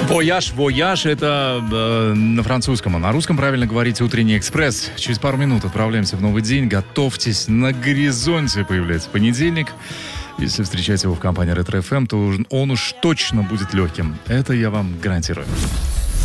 Вояж, вояж, это на французском, а на русском правильно говорить «Утренний экспресс». Через пару минут отправляемся в новый день. Готовьтесь, на горизонте появляется понедельник. Если встречать его в компании Ретро FM, то он уж точно будет легким. Это я вам гарантирую.